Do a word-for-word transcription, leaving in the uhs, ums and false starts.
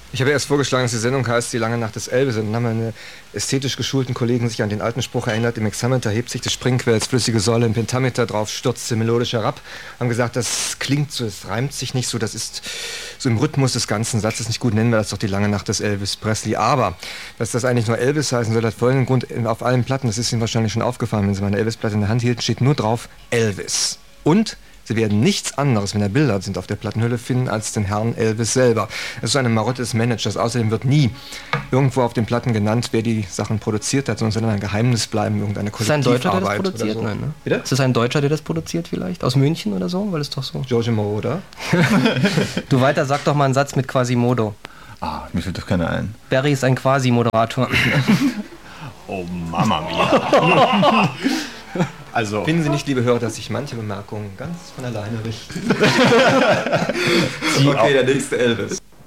Ich habe erst vorgeschlagen, dass die Sendung heißt Die lange Nacht des Elvis. Und dann haben meine ästhetisch geschulten Kollegen sich an den alten Spruch erinnert, im Hexameter hebt sich des Springquells flüssige Säule, im Pentameter drauf stürzt sie melodisch herab. Haben gesagt, das klingt so, es reimt sich nicht so, das ist so im Rhythmus des ganzen Satzes nicht gut, nennen wir das doch Die lange Nacht des Elvis Presley. Aber, dass das eigentlich nur Elvis heißen soll, hat folgenden Grund, auf allen Platten, das ist Ihnen wahrscheinlich schon aufgefallen, wenn Sie meine Elvis-Platte in der Hand hielten, steht nur drauf Elvis. Und Sie werden nichts anderes, wenn da Bilder sind auf der Plattenhülle, finden, als den Herrn Elvis selber. Es ist eine Marotte des Managers. Außerdem wird nie irgendwo auf den Platten genannt, wer die Sachen produziert hat, sondern soll ein Geheimnis bleiben, irgendeine Kollektivarbeit. Ist ein Deutscher, der das produziert? So. Nein, ne? Bitte? Ist das ein Deutscher, der das produziert vielleicht? Aus München oder so? Weil es doch so... Giorgio Moroder. Du weiter, sag doch mal einen Satz mit Quasimodo. Ah, mir fällt doch keiner ein. Barry ist ein Quasi-Moderator. Oh, Mama mia. Also. Finden Sie nicht, liebe Hörer, dass sich manche Bemerkungen ganz von alleine richten? Okay, der nächste Elvis.